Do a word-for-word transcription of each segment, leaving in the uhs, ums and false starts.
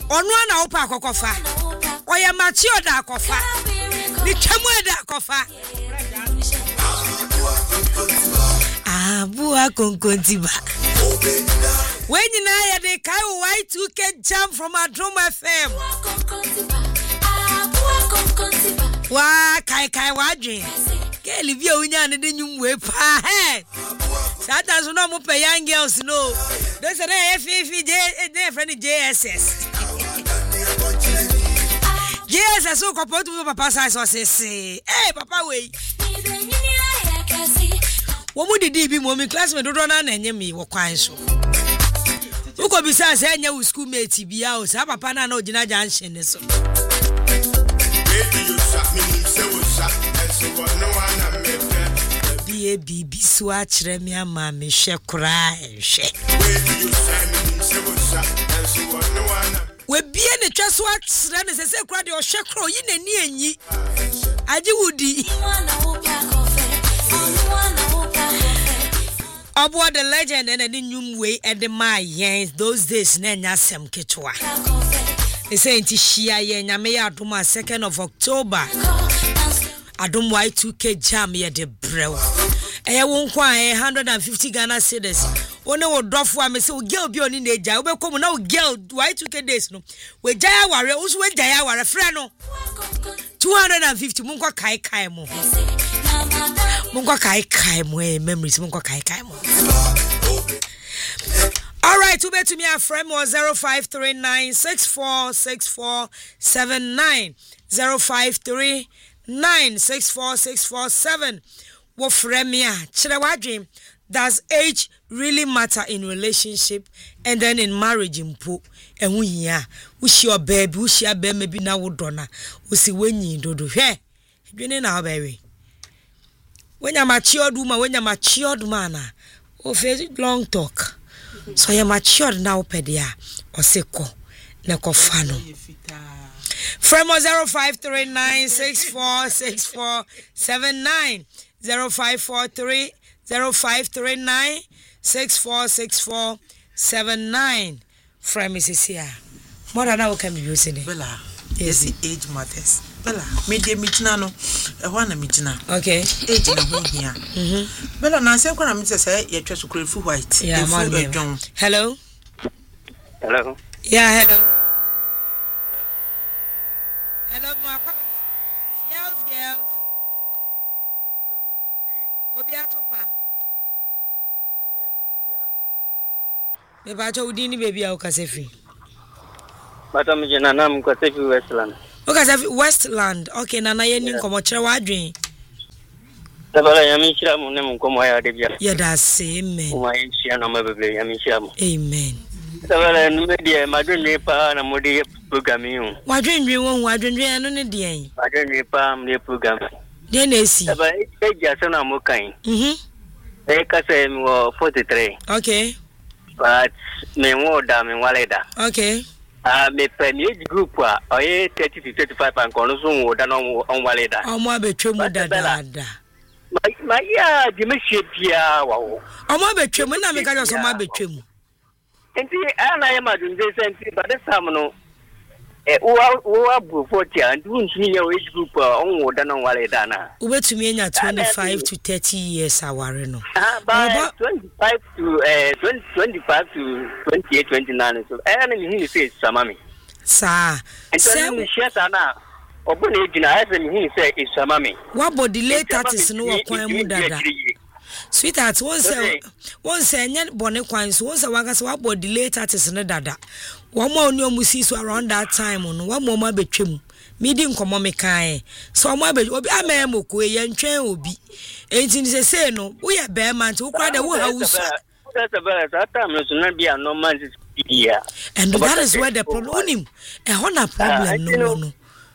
Onu ana opa akokofa. Oya machio da akofa. Ni twemu da akofa. Abua konkontiba. When you know they kai Y two K jam from Adrom F M. Wa kai kai wadwe. Ke Livia unya ne de nwum we pa he. Satan so no mo pe young girls no. They say na F F J they friend J S S. J S S so kopot to papa sai so say. Eh papa we. Wo mu didi bi mo mi classmate do na na enye mi wo kwan so. Uko bisa say anya wo schoolmate bia o sa papa na na ogina junction ne so. Bie bibi so a kire me ama me hwe kura hwe. We bie ne twa so a kire ne se se kura de o hwe kura yi nani anyi. Agi wudi. Abo the legend and the new way at the my yens those days na nya sem ketwa. They say nti shia ye nyame ya adoma second of October. Adom Y two K jam ye de brew. Eh won kwa one hundred fifty Ghana cedis. One wo dofo am say o girl bi oni na eja. Wo be kom na o girl Y two K days no. We jaya ware, wo so we jaya ware frɛ no. two hundred fifty mun kwa kai kai mo. Mungo kai kai mo memories mungo kai kai mo. All right, to bet to me a friend was zero five three nine six four six four seven nine zero five three nine six four six four seven. Wo friend me a chire wadwem. Does age really matter in relationship and then in marriage impo? Ehu hia. Wo shi your baby, wo shi abe maybe na wo dona. Wo si wenyi dodo. Hwe. Dwene na obewe. When you're matured woman, when you're matured man, oh, very long talk. So you're matured now, pedia or seko, neko fano. From zero five three nine six four six four seven nine zero five four three zero five three nine six four six four seven nine. From Missus Here. More than I can be using it. Bella, yes, age matters. Bella, media michina no, a one michina. Okay. Age na ho hia. Mhm. Bella na se kwara mite say ye twa so krefu white. Yeah, man. Hello. Hello. Yeah, hello. Hello, ma. Girls, girls. Obi atopa. Me ba cho udi ni baby a o kasefi. Bata mjena na mkasefi Westland. Okay, Westland. Okay, nana ye ni nkomo kire wadwen. Tabala ya mishira mu ne nkomo ya de bia. Yeah, that's amen. Kuma yishia na mabebe ya mishira mu. Amen. Tabala no media madwen ne pa na modi program yi. Wadwen dwen won wadwen dwen no ne de yen. Madwen ne pa me program. De na esi. Tabala e ja so na mo kan. Mhm. E ka se mo forty-three. Okay. But me wo da me wale da. Okay. Ah, me premier group a oye thirty to thirty-five and kono so wo da no on wale da. Omo abetwemu da da da. Ma ma ya di me shebia wa wo. Omo abetwemu na me ka jo so ma abetwemu. Enti ana ya madun dey senti but this time no eh wo wo abu forty and won tumi ya age group on wo da no wale da na. Ubetumi enya twenty-five to thirty years aware no. Ah, but twenty-five to eh twenty twenty-five to twenty-eight twenty-nine so eh na me hin say samami. Sa. Enti me share sana obo na ejina ase me hin say samami. What body late thirties no wakwan mu dada. Sweetheart, one say one say nya bone kwan so one say waka say what body late thirties no dada. One more oni omusi so around that time no one more ma betwem. Midi nkomo me kan so mo abe obi amemoko ye ntwen obi enti ni se se no wo ye be man ti wo kra de wo hausa that's a very that time no na bia no man is here and that is where the problem onim e ho na problem no no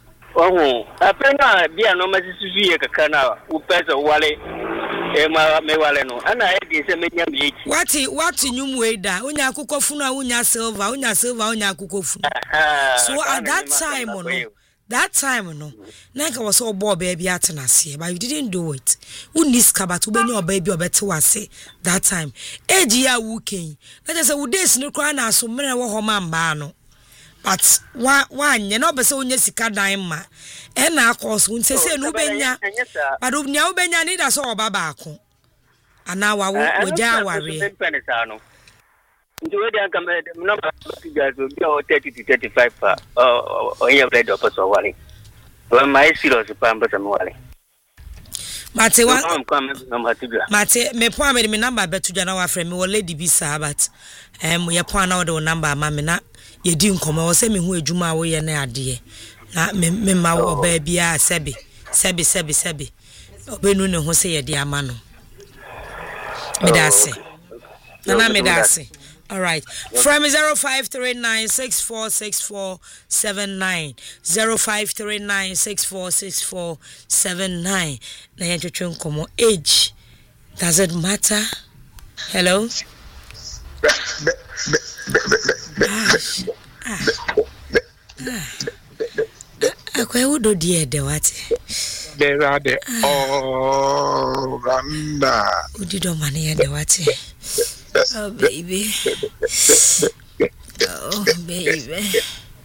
oh apena bia no man is here kaka na wo pesa wale e ma me wale no ana e di se menya me wati wati nyum we da onya akukofunu a onya silver onya silver onya akukofunu so at that time no that time no like I was all boy baby atenase but you didn't do it uni skabat ubeni obaby obete wase that time age ya wuken let us say we days no kra na so mere wo ho mamba no but wa wa nye no be se onye sika dan ma e na akoso nse se no benya but nya obenya ni da so oba baako ana wa woja aware nti we dey come number guys will be thirty to thirty-five uh uh here bread of so wale when my serious pamba some wale Mate wa Mate me po amede me number betu jana wa frame me wo lady bi sa but em ye po na wo de number ma me na ye di nkomo wo se me hu adwuma wo ye na ade na me me ma wo ba bia sebe sebe sebe sebe obenu ne ho se ye de ama no me da se na na me da se. All right. From zero five three nine six four six four seven nine zero five three nine six four six four seven nine. Na yɛtwetwe nkomo age does it matter? Hello. Akwa udo die de wate. There are the oh randa. Udido mane de wate. Oh baby. Oh baby.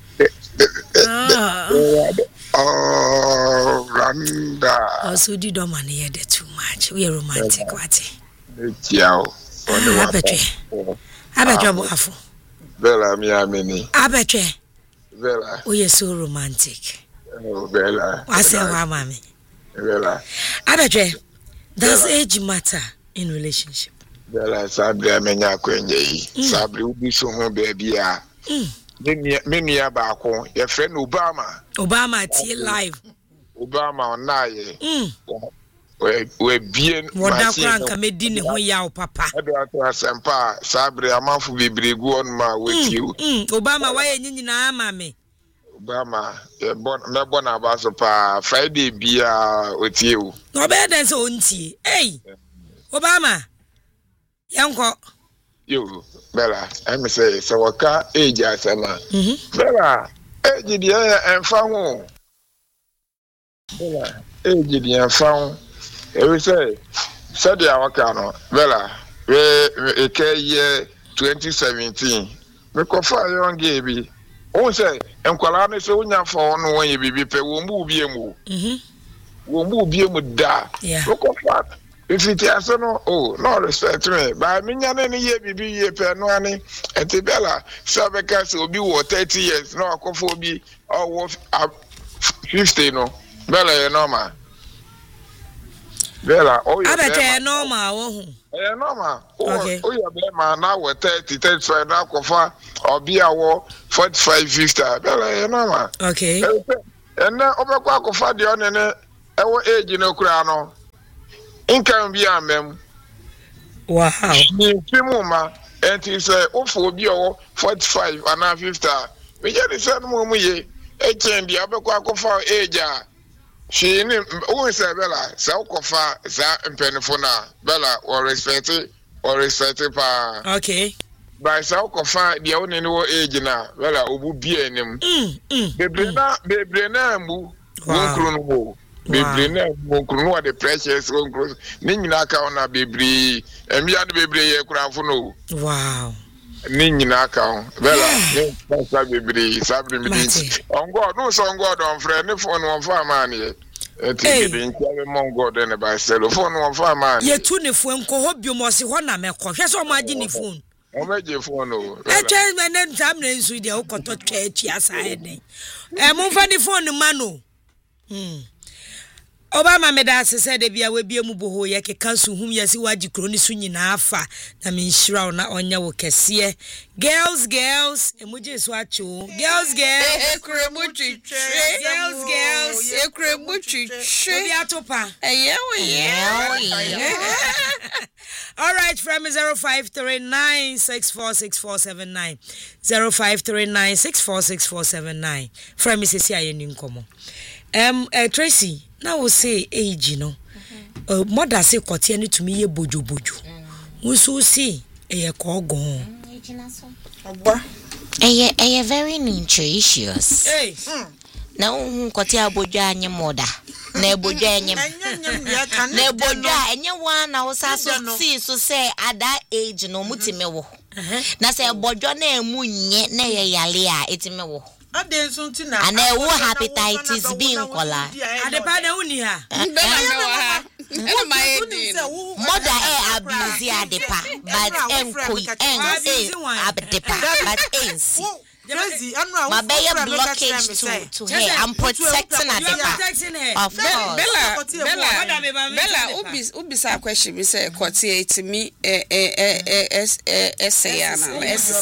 Oh, oh randa. Oh so di do man here dey too much. We are romantic what? Ciao. Abetwe. Abetwe bo afo. Bella mi ameni. Abetwe. Bella. Oh you so romantic. Oh Bella. I say wa mami. Bella. Abetwe. Does age matter in relationship? Bella sabri amenya kwenye yi. Sabri ubi so ho baby a. Me me nua baako ye friend Obama. Obama tie live. Obama onaye. Mm. We we bien woda kwa nka medi ne ho yawo papa. Ado ato asempa sabri amanfo bebregu on ma wetiu. Mm. Obama waye nyinyina ama me. Obama e bon me bon abaso pa Friday bia otiu. No be den so ontie. Hey. Obama Yanko. Yo, Bella, I'm say so waka age asema. Mhm. Bella, age di enfa ho. Bella, age di enfa ho. E we say, said ya waka no. Bella, we e ke year twenty seventeen. Me ko fa young bi. O say, enkwala ne so nya fa no won ye bibi pe wo mu bi emu. Mhm. Wo mu bi emu da. Yeah. Ko fa if it is no, oh, no respect me. But me nyane ni ye bibi ye pe no ani. Enti Bella, so because obi wo thirty years, no akofo bi or fifty no. Bella ye normal. Bella, oh yeah. Abete normal wo hu. Eh normal. Oh, oh yeah, Bella now we thirty, thirty-five na akofa obi awo forty-five, fifty. Bella ye normal. Okay. And na obekwa akofa de onene e wo age no kura no. Income be a mem. Wow. Timuma, and he say, oh, for be forty-five and a fifty. We get the same moment, ye, eighteen, the Abaco for age. She in who is a Bella, Saukofa, Sa and Penifona, Bella, or respected, or respected. Okay. By Saukofa, the only no age now, Bella, who be in him. Bebrina, Bebrina, Moo, Wow. Bebre na monkru no the precious monkru ni nyina ka ona bebre emia de bebre ye kuranfo no wow ni nyina ka on bela ni pasa bebre sabre mi din on god no so on god on friend ni phone on fa man ye eti bi ntia mo god ne ba selo phone on fa man ye tu ne phone ko ho biomo se ho na me ko hwe so mo agi ni phone o meje phone o e twa me ne tam na nsu de o koto twa ati asa e den e mo fa ni phone ma no hmm Obama meda se de bia we bia mu boho ye ke kansu hum ye si waji kro ni so nyina afa na me nhira na onya wo kese girls girls emuje so acho girls girls ekremu twitwe girls girls ekremu twitwe obi atopa eye oye all right from zero five three nine six four six four seven nine zero five three nine six four six four seven nine from Missus Ayeni nkomo um uh, Tracy now we say age no uh, mother say kote ni tumi ye bojo bojo nso see e ko gon ogba eh eh very nutritious hey na hu kote abojo anye moda na ebojo anye na ebojo anye wa na wo sa so see so say at that age no mutime wo na say bodwo na emu nye na ye yale a etime wo ade nso ntina ana ewo hepatitis B nkola ade pa na uni ha bela me wa ha ene ma e din mother e abuse ade pa but enko en ade pa but ens Crazy, I know. My baby blockage to to her. I'm protecting her. Of course. Bella, Bella, Bella. Ubis, ubisa question. Me say, "Kotie to me, eh, eh, eh, eh, eh, eh, say, Anna,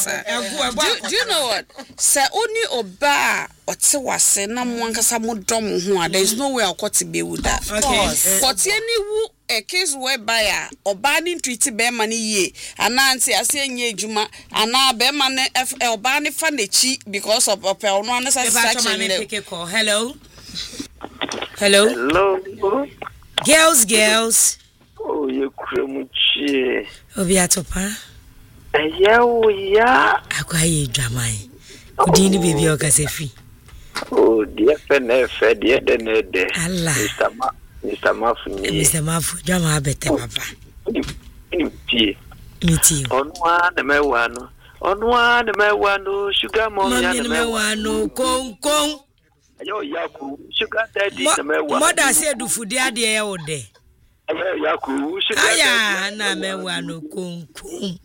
Do you know what? Say, only oba ote wase na mwankasa mo dom ho. There is no way I'll kotie be with that. Okay. Kotie ni wu. A case whereby a obani treaty be money ye anansi ase nye ejuma ana be man obani fa nechi because of opel no na satisfaction. Hello. Hello. Hello. Girls, girls. Oh, you kremuchi. Obi atopa. Aya o ya. Akwaye dwamai. Udini baby o kasefi. Oh, dear fenefe, dear denede. Allah. Mister Ma Mister Mafu. Mister Mafu, jama bete papa. Miti. Miti. Onwa na mewano. Onwa na mewano. Sugar mom ya na mewano. Kong kong. Ayo yaku. Sugar daddy na mewano. Mother said do food ya de ode. Ayo yaku. Sugar daddy. Aya na mewano kong kong.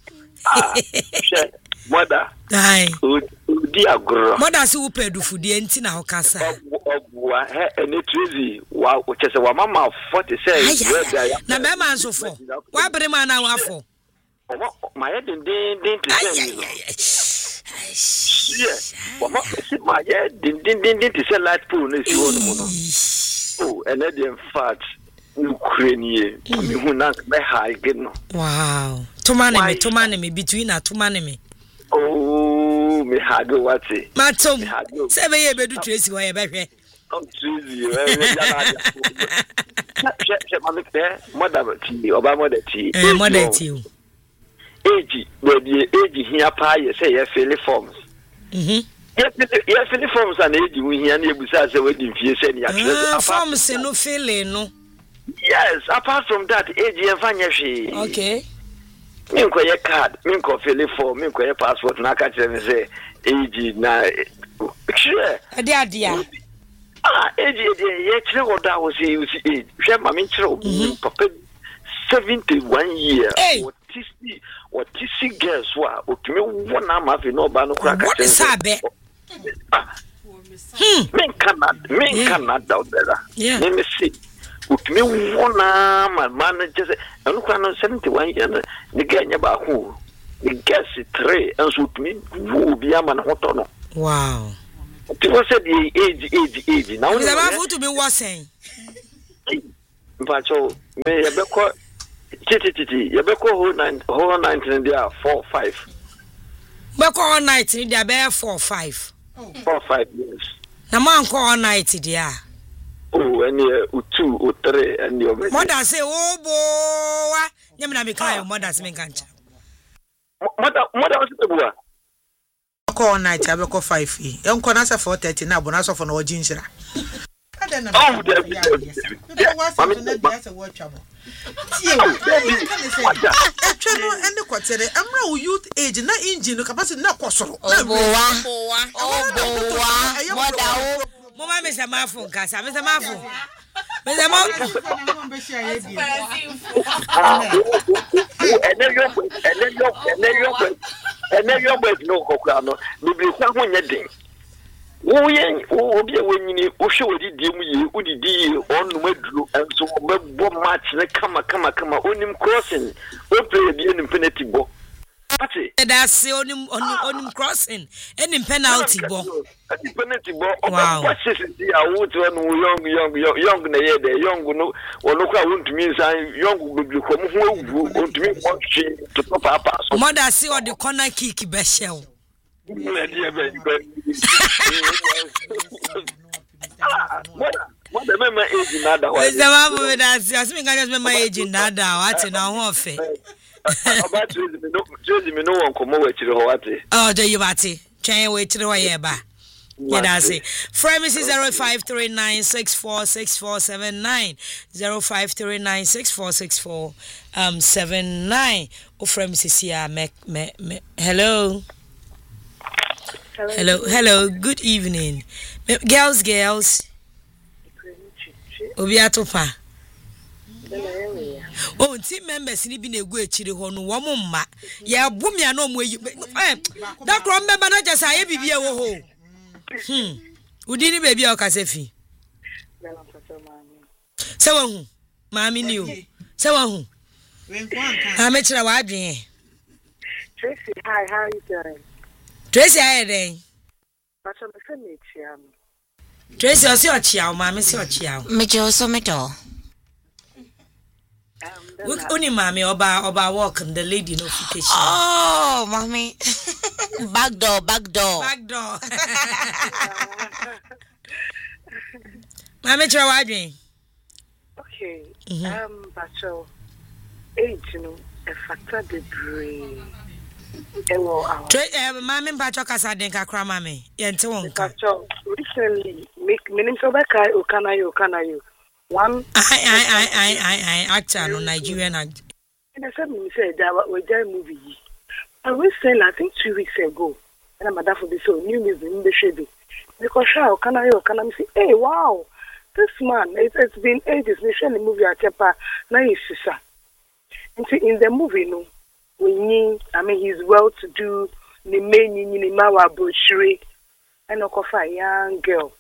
Mother. Ai. Udi agro. Mother si upe do food ya nti na hokasa. Wa he ene trizi wa o chese wa mama forty say na be man so fo wa bere man na wa fo my head din din to say yeah wa ma si my head din din din to say light pool na si wonu mo no oh and in fact Ukraine me hu na be high again no wow to man me to man me between na to man me oh me hago what say matom say be ye be do tracy wa ye be hwe I'm Tuesday. Mother tea, Oba mother tea. Eh, mother tea. Age, baby, age here pie, say, yes, Philly forms. Mhm. Yes, yes, Philly forms and age, we hear near besides the wedding fees any actually. Forms, no feeling, no. Yes, apart from that, age, and Fanyashi. Okay. Minko your card, Minko Philly form, Minko your passport, and I catch them say, age, now. Sure. Dear, dear. Ah, age, yeah, what that was age. Share my intro, Papa, seventy-one years. What is the what is the girls who are to me one arm of no bano cracker? What is that? Hmm, men cannot, men cannot doubt that. Yeah, let me see. With me one arm, my manager, and look on seventy-one years. The girl about who the girls three, and so to me, who be a man hot on. Wow. People said the age, age, age. Now, is about to be was saying. But so, may I be called Titi Titi, you be called whole nineteen, they are four, five. But all night in the bear four, five. Four, five years. The man call all night, dear. Oh, and you two or three, and your mother say, oh, boy, you may cry, mother's make cancer. Mother, mother was the boy. Call night, I will call five. Young Conasa for thirty now, Bonasso for no ginger. Oh, yes, a word trouble. And the quarter, I'm no youth age, not engine, capacity, not possible. Oh, boy, oh, boy, Mama, Mister Mafu, Casa, Mister Mafu. Mister Mafu, and then you're, and then you're, and then you're, and then you're with no cocano, maybe someone you're doing. Oh, yeah, oh, be when you show the deal, would the deal on Wedru, and so one match, come, come, come, on him crossing, or play the infinity ball. That's on him on him crossing and in penalty ball. Penalty ball. Wow. What is it? I would run young, young, young, young, the young, no, or look, I want to mean, young will become who want to me watch to Papa. Mother, see what the corner kick best shell. What what the member age in that way? The one that's I think I just remember age in that. What's in our office? About Josie, me no one come over to the Hawati. Oh, do you, Batty? Chain way to the way, ba. Yeah, that's it. Frame is zero five three nine six four six four seven nine zero five three nine six four six four um seven nine. Oh, frame is here. Me me me. Hello. Hello. Hello. Hello. Good evening, me, girls. Girls. Obiatopa. Oh, team members ni bi na egu echiri ho no wo mo mma. Ya bu me na omo yi. Eh, that from member na just aye bibia wo ho. Hmm. Udini baby o kasefi. Se wa hu. Maami ni o. Se wa hu. Ha me kira wa adwen. Tracy, hi, how are you doing? Tracy, how are you? But I'm a family chiam. Tracy, o se o chia o maami se o chia o. Me jo so me do. Uni mami oba oba walk the lady notification. Oh, mommy. Back door, back door. Back door. Mami try what doing? Okay. Mm-hmm. Um but so age you know a factor the brain. Ewo our. Eh mami bacho kasa den kakra mami. Yente wonka. So recently make meaning so back I okanayo okanayo. One I I I I I I actor no Nigerian actor. And I said me said that we did movie. I was saying I think two weeks ago. And I'm mother for this so new movie in the shade. Because how can I can I say, hey wow, this man it, it's been ages. We share the movie at Tepa now he's sister. And so in the movie no we need I mean he's well to do the main in Mawa brochure and a young girl.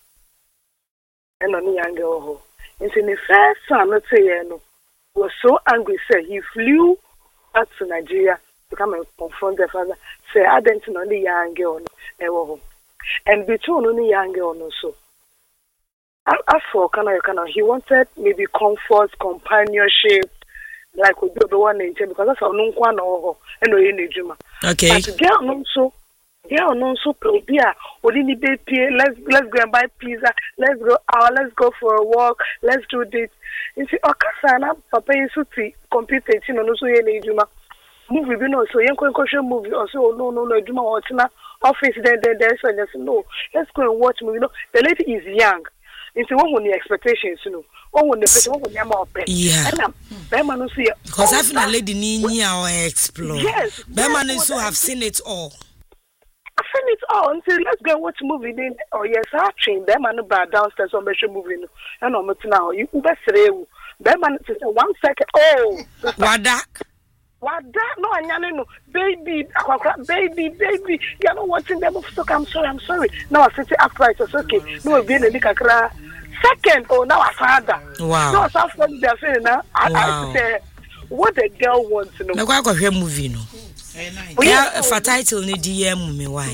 And on young girl. And so the first time, let's say, you know, was so angry, said he flew back to Nigeria to come and confront the father, say, I didn't know the young girl, and between only young girl, also. As for Kana, Kana, he wanted maybe comfort, companionship, like we do the one in because that's how no one or no in Juma. Okay. But girl, also. Yeah, no, so yeah. Let's let's go and buy pizza. Let's go out. Let's go for a walk. Let's do this. You see, Okasana, Papa is to compete. You know, so you Juma movie. You know, so you can watch a movie. Also, no, no, no, Juma or Tina office. Then, then, then, so just no. Let's go and watch movie. You know, the lady is young. You see, what were the expectations? You know, what were the person? What were the more pay? Yeah. And see because having a lady need or explore. Yes. Beman is who have seen it all. I find it all until let's go watch movie then oh yes I train them and about downstairs on the movie and on now you uber srew them and one second oh what that what that no I no baby baby baby you're not watching them so I'm sorry I'm sorry now I sit upright it's okay no be in the second oh now I father wow no so from the feeling now I say what the girl wants to know no go go movie no. Yeah, for title ni D M me why.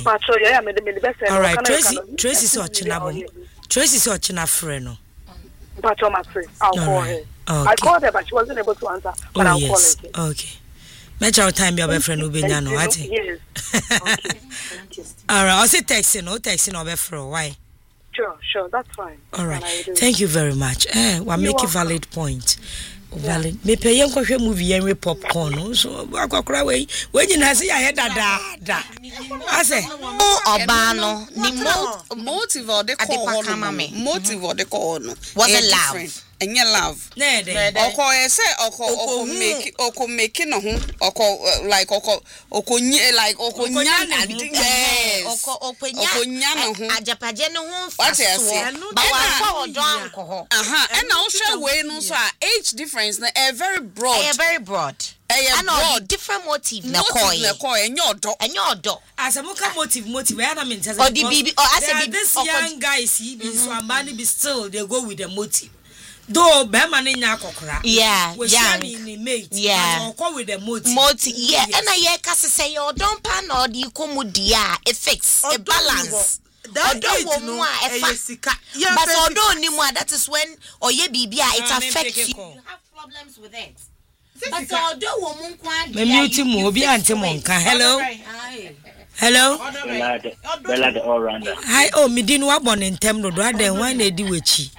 All right, Tracy, Tracy so chinabo. Tracy so china friend no. But I'll call her. I called her, but she wasn't able to answer. But oh, I'll yes. call her. Okay. Make your time your friend will be no, I think. Yes. Okay. Thank you. All right, I'll say texting, no texting over for why. Sure, sure, that's fine. All right. Thank you very much. Eh, we make a valid point. Valid. Me pay yen kwhwe movie yen popcorn so akokora we we nyina se ya head da da. Ase oba no ni motive or the call no motive or the call no was a love and your love na dey oko e say oko oko make oko make no ho oko like oko oko like oko nya na oko oko nya no ho ajapaje no ho faso ba wa ko odo anko ho aha and na wo hwe we no so age difference na a very broad a very broad a broad different motive na koi na koi enyo odo enyo odo as a moka motive motive where na mean say or the bibi or as a this young guys he be so amani be still they go with the motive. Though Bema Nya Kokra, yeah, yeah, mate, yeah, or with the motive, motive, yeah, and I hear Cassie say, oh, don't pan or the Komudia, a fix, a balance. That don't know a Sika, but although Nimwa, that is when, or ye B B I, it affects you. You have problems with it. But although woman, the mutim will be anti-monka. Hello, hello, Bella the all rounder. Hi, oh, me didn't want one in Temno, rather than one they do with chi.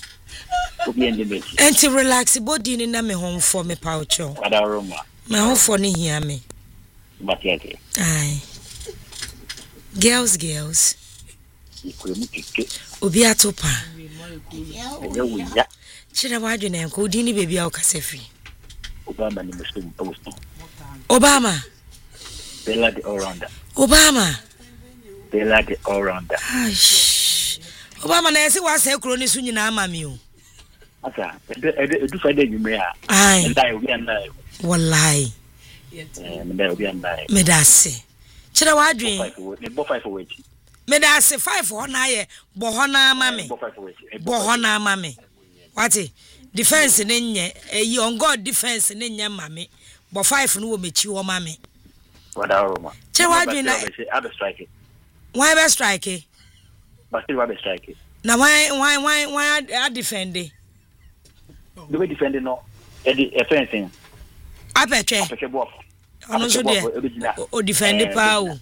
And to relax, body in me home for me poucho. My home for me hear me. But yet, aye. Girls, girls. ikwemu kike obi atopa enye wuya chira wadu na nko di ni baby a okasa free Obama ni Muslim post Obama Bella the all-rounder Obama Bella the all-rounder Aish Obama na yesi wa se kro ni su nyina ama mi o asa e du fa de nyume a ai ndai obi anna wallahi eh ndai obi anna medase chira wadu ne bo five wechi medase five ho na ye bo ho na ama me bo ho na ama me wati defense ne nye eyi on god defense ne nye mame bo five no wo mechi wo mame wada roma che wadu na abe strike why be strike but still abe strike na why why why why a defend the way defend no e the fencing apetwe apetwe bo ono so de o defend pa o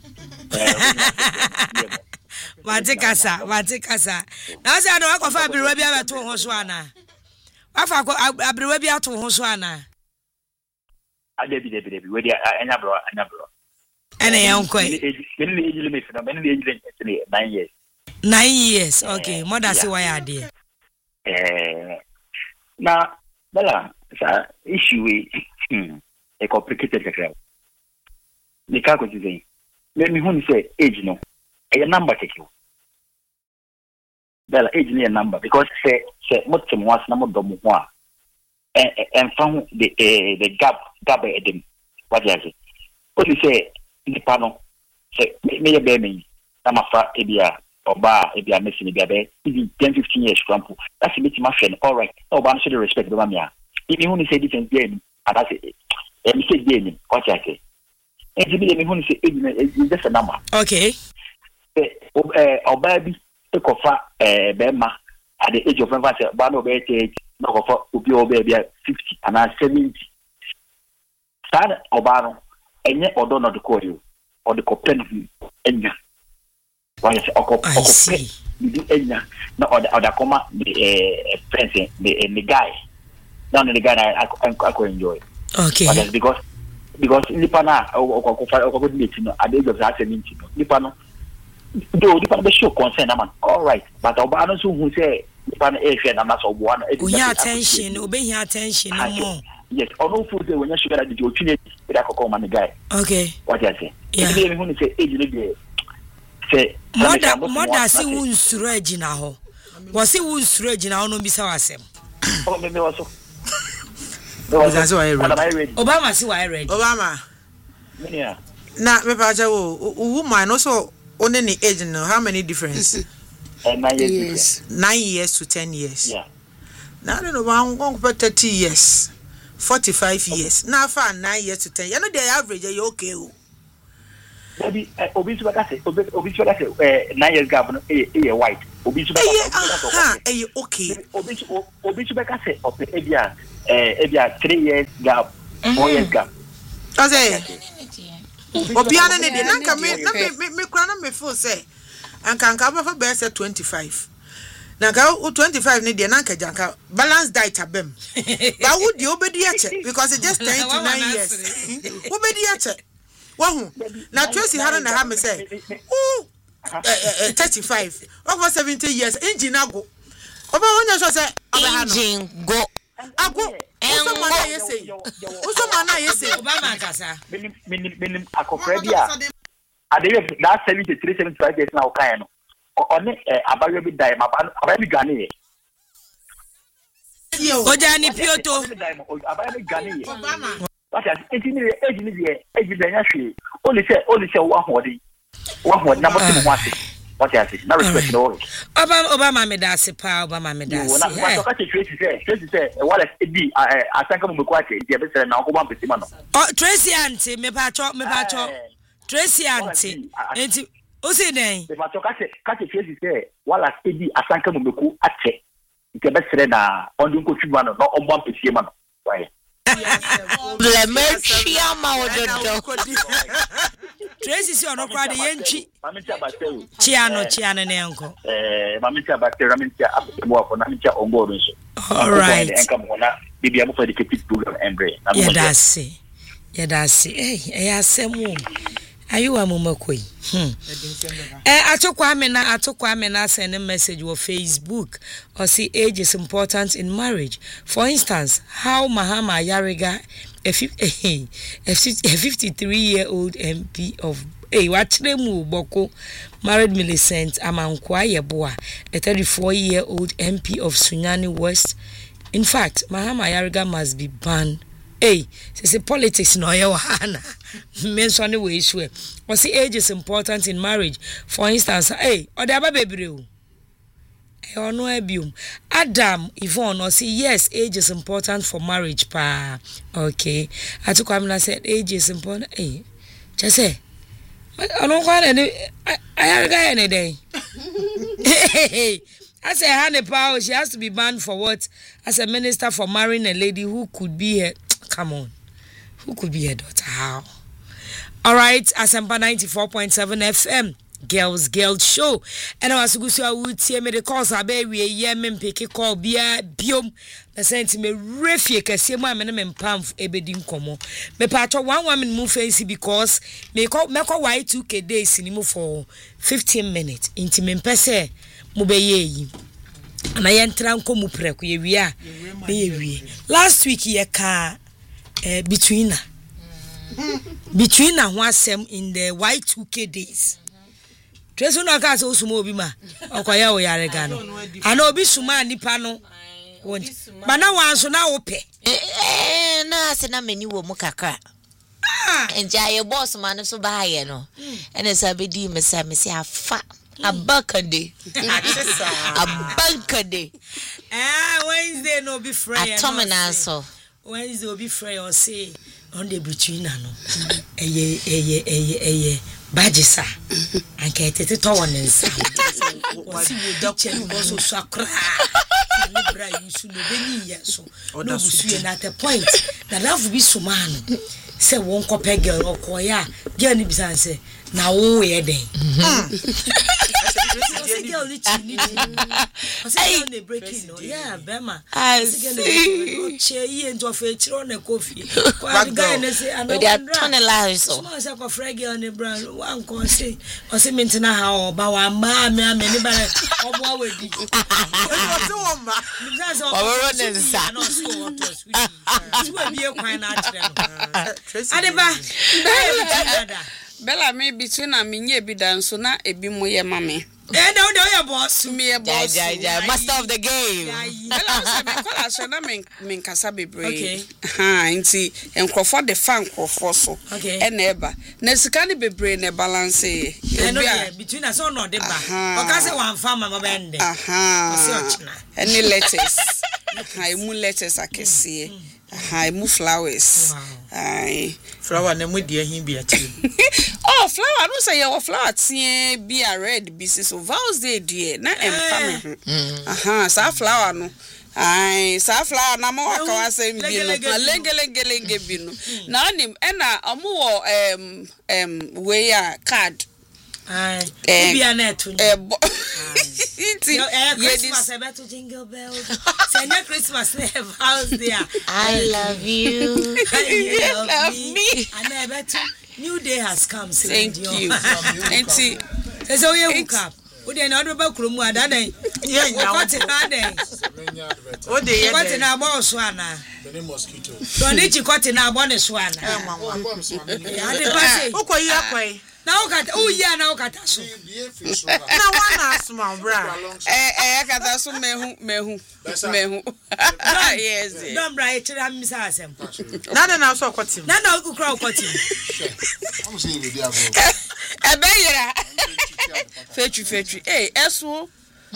wate kasa wate kasa na se ana wakofa abrewa bi abeto ho so ana wafa abrewa bi ato ho so ana adebi debi debi we dia anya bro anya bro ene yanko e men ni ejile me fina men ni ejile ni nine years nine years okay mother say why ade eh na bala sa issue we hmm e complicated kakra ni ka ko dizei let me hon say age no e number take you bala age ni a number because say say motem was na mo dom ho a en fan the the gap gap edem what you say what you say the panel say me ye be me na mafa ebia oba ebia mesi ebia be even ten fifteen years crampo that's me ma fen all right oba no should respect the mamia if you want to say different game and that's it em say game what you say and to me me want to say it's just a number okay eh oba bi e kofa eh be ma at the age of five ba no be thirty no kofa obi oba bia fifty and seventy sad oba no enye odo no de ko yo o de ko pen enya why say okop okop di enya na oda oda koma the eh friends the the guy now the guy I I I enjoy okay but because because nipa na okofa okofa di meeting no at the age of seventy no nipa no do nipa be show concern man all right but oba no so hu say nipa na e hwe na na so obo na e be attention obe attention no more yes ono fu say when you sugar that you tune it akoko man guy okay what you say yeah me me hu say age no dey say mother mother si won suro agina ho wo si won suro agina ho no bi sa wasem oh me me waso Obama si wa ready Obama si wa ready Obama yeah na me pa ja wo woman no so only the age no how many difference uh, nine years nine years to ten years yeah now no one go for thirty years forty-five years now for nine years to ten you know the average you okay o obi obi so ka say obi obi so ka say eh nine years gap no eh eh white obi so ka say eh okay obi obi so ka say obi e bia eh e bia three years gap four years gap ase obi ana ne de nanka me na me me kura na me feel say anka anka ba fa be say twenty-five nanka twenty-five ne de nanka janka balance diet abem ba wo de obedi ache because it just ten to nine years obedi ache wahu na Tracy hara na ha me say ooh thirty-five over seventy years engine ago oba wonya so say oba ha no engine go ago so mana yesi so mana yesi Obama kasa minim minim minim akokra bia ade that seventy-three seventy-five years na o kan no oni abayo bi dai ma abayo bi gane ye ojani pioto abayo bi gane ye what as engineer engineer engineer nya hwe only say only say wa hodi wa hodi na mo timo ho ase what as na respect no Obama Obama me da se pa Obama me da se na what ka Tracy say Tracy say what as bi asanka mo me kwa che je be say na ko ban pesi ma no oh Tracy auntie me pa cho me pa cho Tracy auntie enti o se den me pa cho ka che ka che Tracy say what as bi asanka mo me ku ache je be say na ondu ko twa no no ban pesi ma no why le merchia ma ododo Tracy si ono kwa de yentwi mami cha batero chiano chiano ne enko eh mami cha batero mami cha abemo afo na mami cha ongo nso all right enka mo na bibia mo for the keep program embre yeah that's it yeah that's it eh eh asemu Ayu amumakoi. Hmm. Eh, atokwa amena, atokwa amena send a message on Facebook or see age is important in marriage. For instance, how Mahama Yariga, a fifty-three-year-old M P of Hey, watch them move, Boko, married Millicent Amankwa Yeboah, a thirty-four-year-old M P of Sunyani West. In fact, Mahama Yariga must be banned. Hey, say politics no ya wahana. Mention the way issue. Was the age is important in marriage. For instance, hey, or the baby. Or no abuse. Adam Yvonne or say yes, age is important for marriage, pa. Okay. I took him and said age is important. Hey, just say. I don't want any. I I got any day. Hey. I say Hannah Powell, she has to be banned for what? As a minister for marrying a lady who could be her. Come on. Who could be her daughter? How? All right. Asempa ninety-four point seven F M. Girls, Girls Show. And I was going to say, me the calls are baby, a yemen pick a call, be a biom. The sent me refuse, a same woman and pamf, a bedding como. Me patch one woman move fancy because me call me call white two K days in for fifteen minutes. Intimate pese. Mubeye and I enter and come upreku we are last week ye ka uh, between her between her one sem in the Y two K days Treso no ka so sumo obi ma okoya o yare ga no ana obi suma nipa no ba na wan so na wo pe eh na se na mani wo mu kakra ah enja ye boss man so ba ye no ene sa be di me sa me se afa Abakade. Abakade. Ah, Wednesday no be free. Atomina so. Wednesday will be free or say on the between no. Eye eye eye eye Bajisa. And kete te to one nsa. Wasi we doctor go so sakra. Libra you should no be ni yeso. No busu na the point. That have be so man. Say won kope girl or koya. Girl ni bisan say na wo ye den. Girl ni chini. I say girl breaking no. Yeah, Bema. I say girl che yi ento fe chiro na coffee. Kwa guy na say ana. They are tunnelized so. So say ko frag girl ni brand wan ko say. O say mentina ha o ba wa ma me me ni ba obo we di. O say wo ma. Obo ne nsa. No so what to sweet. So we be kwan na akire no. Adeba. Bella me between a minye bi dan so na ebi mo ye mame. Eh no no your boss me a boss. Ja ja ja master of the game. Bella say me call so na men men kasa bebre. Okay. Ha nti enkrofo de fan krofo so. Okay. E na eba. Na sika ne bebre na balance e. Eh no between us so no de ba. O ka say wan farm ma ba ende. Aha. O say ochina. Any lettuce. Ha emu lettuce akese. Hi, mu flowers. Ai, flower na mu di ahin bi ati. Oh, flower, no say your flower tie be a red be so vows dey there na empa me. Aha, sa flower no. Ai, sa flower na mo waka wasem bi no. Lenge lenge lenge bi no. Na nim e na omo wo em em we a card. Ai, bi anetu. Eh, yeah, Christmas about to jingle bells. Say no Christmas never house there. I love you. You love me. And I bet new day has come. Thank you. And see, so you hook up. We dey na odba kromu ada den. Yeah, nya. What na den? O dey ye. What na abo so ana? The mosquito. Don't need to cut na abo ne so ana. Eh, mama. Ya dey pass. O ko yi akwai. Na o kata o ya na o kata so. Na wana asma bra. Eh eh kata so mehu mehu mehu. Yes. Don bra e tira mi sa asem. Na na na so kwatim. Na na o kura o kwatim. I'm saying we dey abo. E be yira. Fetri fetri. Eh eso.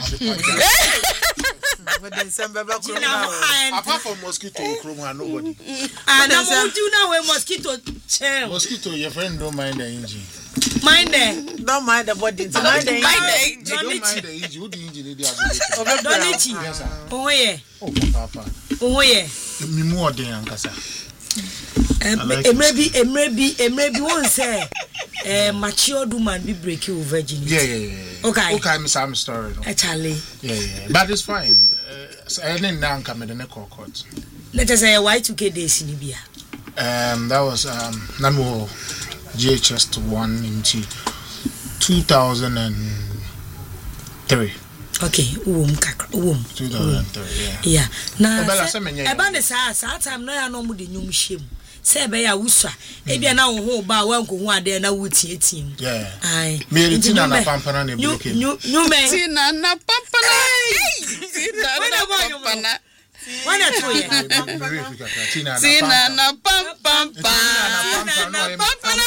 Apart from mosquito, Chroma, nobody. And I'm going to now a mosquito chair. Mosquito, your friend don't mind the engine. Mind it. Don't mind the body. Mind the engine. Don't mind the engine. Who the engine? Don't it. Oh, yeah. Oh, Papa. Oh, yeah. Me more than Ankasa. Maybe, maybe, maybe one say, a mature woman be break your virginity. Yeah, yeah, yeah. Okay. Okay, I'm some story. Actually. Yeah, yeah. But it's fine. I didn't know come in the court. Let us say a Y two K days in Libya. Um, that was um, Namo G H S one into two thousand three. Okay, um kakra um two thousand three, yeah. Yeah. Na eba ne sa sa time no ya no mu de nyum hyem. Se be ya wusua. E bia na wo ho ba wa nko ho ade na wo tie tie. Yeah. Ai. Me tina na pampana na break. Nyu nyu me. Tina na pampana. Tina na pampana. Wana toye. Tina na pam pam pam. Tina na pampana.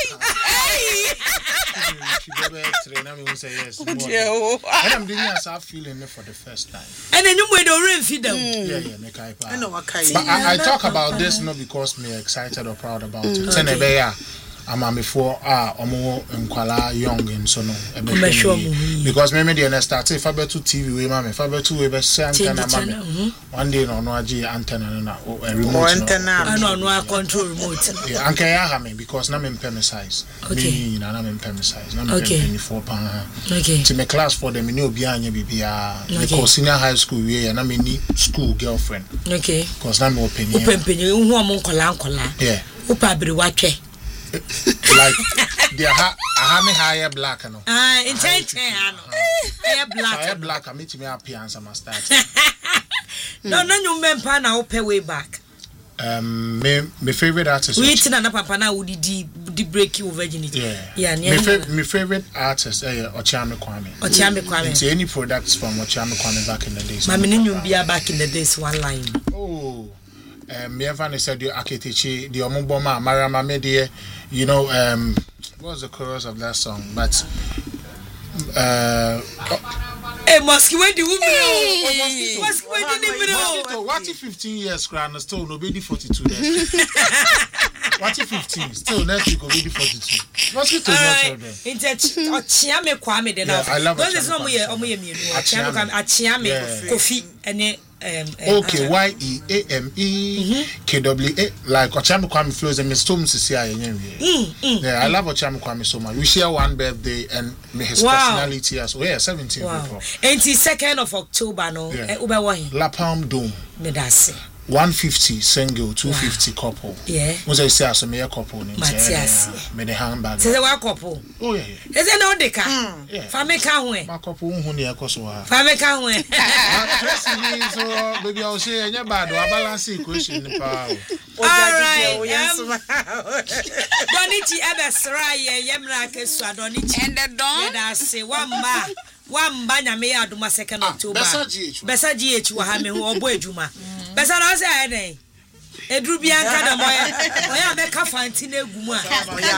Yes. And I'm doing as I feeling it for the first time. And then you made a rain feed them. Yeah, yeah, make I. I know what kind. But I, I talk about this not because me excited or proud about it. Okay. I'm a before ah omo nkwala young and so no because me me dey start if I be to T V we mama if I be to we be say antenna mama one day no no agi antenna na remote antenna no no control remote yeah anka ya ha me because na me mpem size me na na me mpem size na me twenty-four pound okay to me class for them ni obi anya bibia because senior high school we na me ni school girlfriend okay because na me open here open pen hu omo nkola nkola yeah upa bere watwe like they ha ha me higher black no ah in ten ten ano higher black higher black am me appearance am start no no you mempa na open way back um me my favorite artist we tina na papa na would di di break your virginity yeah yeah my, fa- my favorite artist eh Ochiame Kwame Ochiame Kwame it's any products from Ochiame Kwame back in the days mama ni nyumbia back in the days one line oh um me ever said you Aketechi the omuboma Mariama Medie you know um what was the chorus of that song but uh eh mosque when the woman mosque when the woman what if fifteen years grand still nobody forty-two days what if fifteen still next week nobody forty-two mosquito not problem inte Ochiame Kwame de now those is no mo mo ye mienu Ochiame Kwame Ochiame Kofi ene um okay Y E A M E K W A like Ochiame Kwame flows and Mister Tom Sisi ayenwe yeah I love Ochiame Kwame so much we share one birthday and his wow. personality as well yeah seventeen wow. people twenty-second of October no e ube wo hin La Palm Dome me dase one fifty single two fifty wow. couple yeah was I say as me a couple ni Matias me the handbag say one couple oh yeah yeah is it no dey ka fa me ka ho e ma couple hu na ekoso ha fa me ka ho e so baby I say enya bad o balance equation ni pa all right Donichi ebesra ye yemra kesu Donichi and the don da say one ma one ba nyame ya aduma second October besa G H wa ha me ho obo adwuma besa na say aye den edru bia nka da moye oya me ka fanti na egum a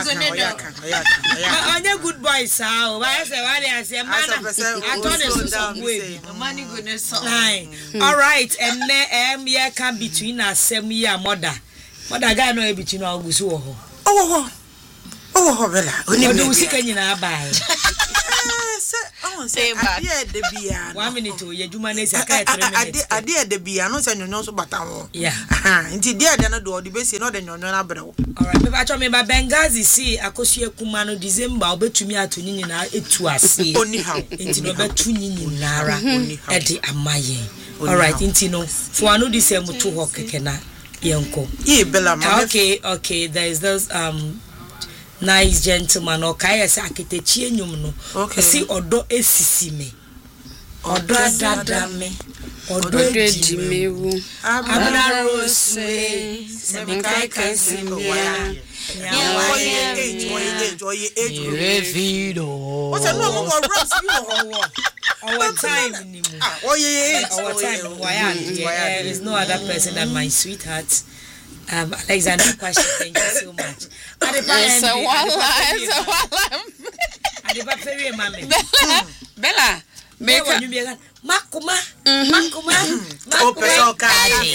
oya good boy sa o ba say wa dey say man atone so we money goodness all right and em ye can between asem ye mother mother guy no e between ogusu wo ho oh oh oh bela oni me usika nyina bai oh say ade de bia one minute o ye juma na sika three minutes ade de bia no say nyonyo so bata wo yeah aha nti de de no do de be say no de nyonyo na brewo all right me ba cho me ba Bengazi see akosu ekuma no December obetumi atonyi nyina etu ase oni ha nti no betunyi nyinara e de amaye all right nti no for anu December to ho keke na yenko e bela ma okay okay there is those um nice gentleman okay yes Aketechi enyum no si odo esisi me odo dada me odo ejimewu abna rose se me kai kan simia ya age age age age revido o se no mo rose you ho our time ni mu oh yeah our time why there is no other person than my sweetheart Um, Alexander Kwashi, thank you so much. It's a wala, it's a wala. Adiba Ferry, mommy. Bella, make a Makuma, Makuma, Makuma.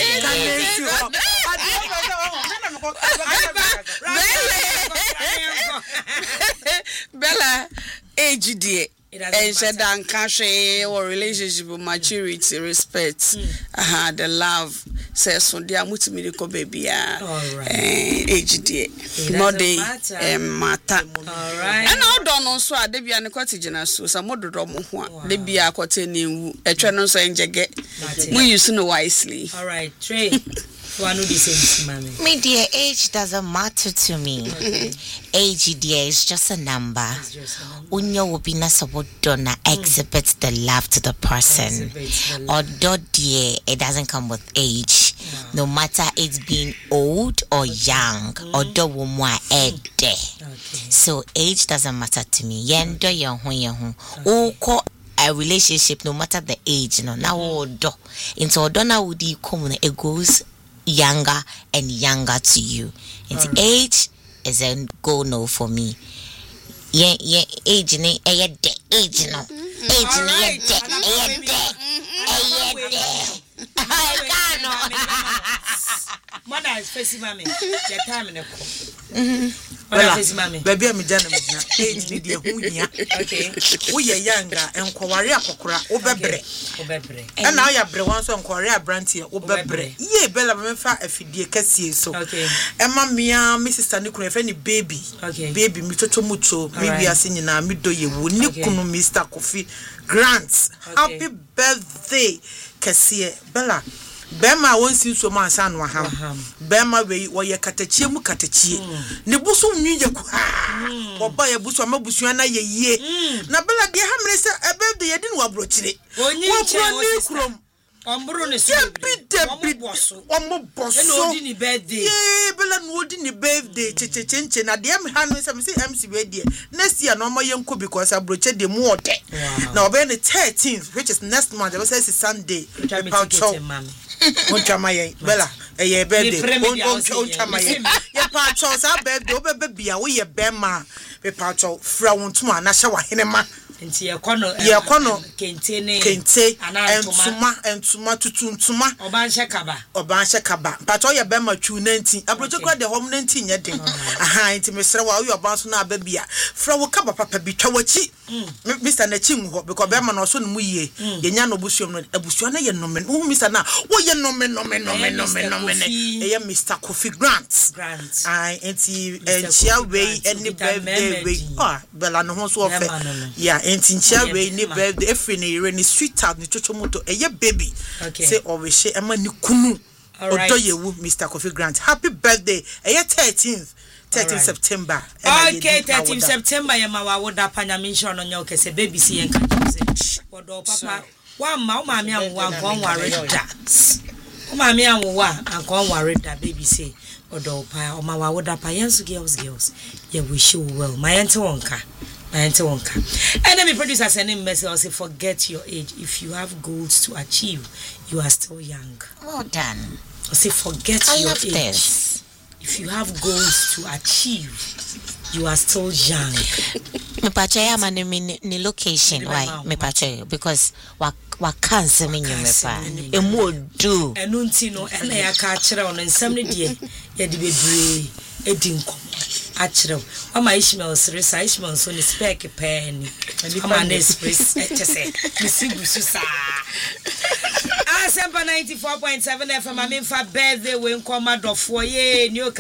Bella, age dear. And said dan kashe or relationship maturity respect mm. uh the love says so dia mutimiri ko baby ah eh age dey no dey matter all right and all don no so ade bia ne kwati gina so sa mododo mo ho a de bia akote na ewu etwe no so enjege mu use no wisely all right Trey One of the same, mommy. My dear, age doesn't matter to me. Okay. Age, dear, is just a number. Unyo will be not so done exhibits the love to the person. Although, dear, it doesn't come with age. No, no matter it's being old or young, mm. although woman ede. So age doesn't matter to me. Yendo young young. Oko a relationship, no matter the age, no. Now odo. Into odona would come it goes younger and younger to you. Into right. Age is a go no for me. Yeah, yeah, age ni eh de age no. Age ni eh de eh de eh de. I can't. Mother is facing mommy. The time in the call. Mother facing mommy. Baby, I'm done. Age ni dia hu hia. Okay. Wo ye younger enkware akokora obebre. Obebre. And now ya bre wan so enkware abrantie obebre. Ye bella me fa afidie kasie so. Okay. Emma mia me sister ni kunu e fe ni baby. Okay. Baby mi toto muto mi biase nyina mi do ye wo ni kunu Mister Kofi Grant. Happy birthday kasie Bella. Bema won sin so man san wa ham. Bema we wo ye katachie mu katachie. Ne busu nwuje ku ha. Wo ba ye busu amabusu na ye yie. Na Bella de ha mre se ebe de ye di no abrochire. Onyi che kurom. Ombro ne so. Omo boso. Omo boso. E no di ni birthday. Ye Bella no di ni birthday chechechenche na de am ha no se me se M C we de. Next year no mo ye nko because abroche de mu ode. Na obe the thirteenth which is next month. We say it's Sunday. Oncha maye Bella eh birthday oncha maye ye pa cho sa birthday obebe bia wo ye bema be pa cho fra wontuma na hye wa hene ma nti ye kono ye kono kente ne kente entuma entuma tutuntuma oban hye kaba oban hye kaba pa cho ye bema twu nanti abrojo kra de hom nanti nye den aha nti mesre wa wo oban so na ababia fra wo kaba papa bi twa wachi Mister na chi mu because bema no so no mu yie ye nya no busuom no abusuo na ye no men wo Mister na wo ye no men no men no men no men no men e ye Mister Kofi Grant Grant ai enti enchia we any birthday we ah Bella no ho so ofe yeah enti enchia we any birthday every na yere ni sweet out ni chochomoto e ye baby say obehye e ma ni kunu odo ye wu Mister Kofi Grant happy birthday e ye thirteenth thirteenth September. Okay, thirteenth September yema wa woda panya mention on your kese baby si enka say wodo papa wa ma o ma me anwa anko nware da o ma me anwa anko nware da baby say wodo pa o ma wa woda pa yensu girls girls ye wish you well my auntie wonka my auntie wonka and then me producer sending message or say forget your age if you have goals to achieve you are still young. Well done. I say forget I your love age. This. If you have goals to achieve, you are still young. Me pacha ya mane ni location why me pacha because wa wa cancer me nyum me pa e mo do enu nti no ena ya ka kire on nsam ne de ye de bebre edi nkom a kire wa ma Ishmael sire sa Ishmael so ni spec pen ama na express chese mi sigu su sa Asempa ninety-four point seven F M amen fa birthday we nkoma dofo ye ni